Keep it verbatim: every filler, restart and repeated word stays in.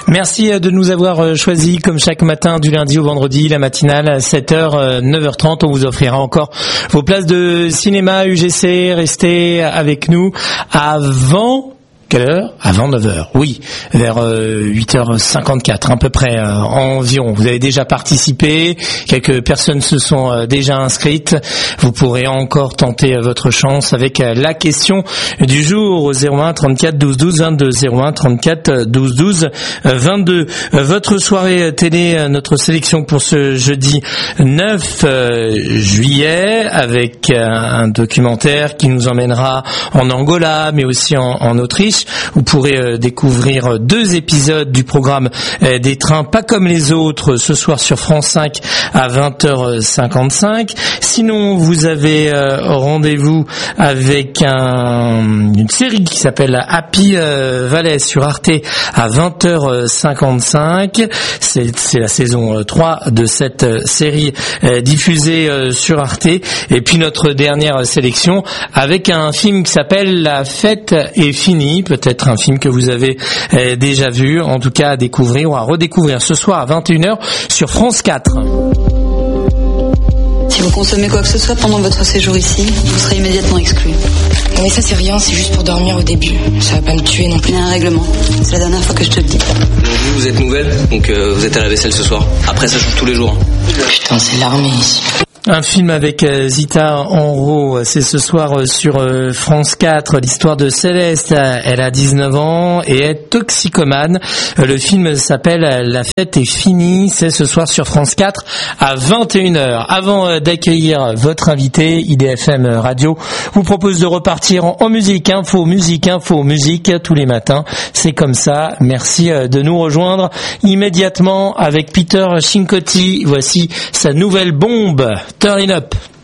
Merci de nous avoir choisis comme chaque matin du lundi au vendredi, la matinale sept heures, neuf heures trente. On vous offrira encore vos places de cinéma U G C. Restez avec nous avant... Quelle heure ? Avant neuf heures, oui, vers euh, huit heures cinquante-quatre à peu près euh, environ. Vous avez déjà participé, quelques personnes se sont euh, déjà inscrites. Vous pourrez encore tenter euh, votre chance avec euh, la question du jour au zéro un trente-quatre douze douze vingt-deux, zéro un trente-quatre douze douze vingt-deux. Euh, votre soirée télé, euh, notre sélection pour ce jeudi neuf juillet avec euh, un documentaire qui nous emmènera en Angola mais aussi en, en Autriche. Vous pourrez euh, découvrir deux épisodes du programme euh, des trains pas comme les autres ce soir sur France cinq à vingt heures cinquante-cinq. Sinon, vous avez euh, rendez-vous avec un, une série qui s'appelle Happy euh, Valley sur Arte à vingt heures cinquante-cinq. C'est, c'est la saison trois de cette euh, série euh, diffusée euh, sur Arte. Et puis notre dernière sélection avec un film qui s'appelle La fête est finie. Peut-être un film que vous avez euh, déjà vu, en tout cas à découvrir ou à redécouvrir ce soir à vingt et une heures sur France quatre. Si vous consommez quoi que ce soit pendant votre séjour ici, vous serez immédiatement exclu. Mais ça c'est rien, c'est juste pour dormir au début. Ça va pas me tuer non plus. Il y a un règlement, c'est la dernière fois que je te le dis. Vous, vous êtes nouvelle, donc euh, vous êtes à la vaisselle ce soir. Après ça change tous les jours. Putain, c'est l'armée ici. Un film avec Zita Enro, c'est ce soir sur France quatre, l'histoire de Céleste. Elle a dix-neuf ans et est toxicomane. Le film s'appelle La fête est finie, c'est ce soir sur France quatre à vingt et une heures. Avant d'accueillir votre invité, I D F M Radio vous propose de repartir en musique, info, musique, info, musique tous les matins. C'est comme ça. Merci de nous rejoindre immédiatement avec Peter Cincotti. Voici sa nouvelle bombe. Turn it up.